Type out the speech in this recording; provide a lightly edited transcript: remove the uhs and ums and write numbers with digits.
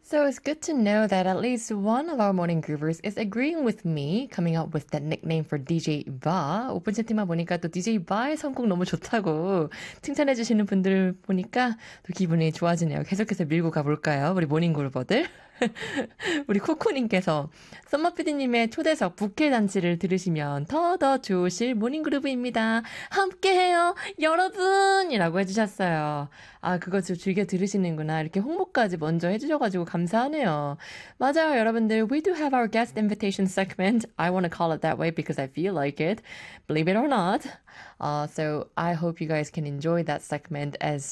So it's good to know that at least one of our morning groovers is agreeing with me coming up with that nickname for DJ 바. 오픈 채팅만 보니까 또 DJ 바의 선곡 너무 좋다고 칭찬해 주시는 분들 보니까 또 기분이 좋아지네요. 계속해서 밀고 가볼까요? 우리 모닝 그루버들. 우리 코코님께서 썸머피디님의 초대석 부케 잔치를 들으시면 더 좋으실 모닝그루브입니다. 함께해요 여러분 이라고 해주셨어요. 아 그것을 즐겨 들으시는구나. 이렇게 홍보까지 먼저 해주셔가지고 감사하네요. 맞아요 여러분들. We do have our guest invitation segment. I want to call it that way because I feel like it. Believe it or not. So I hope you guys can enjoy that segment as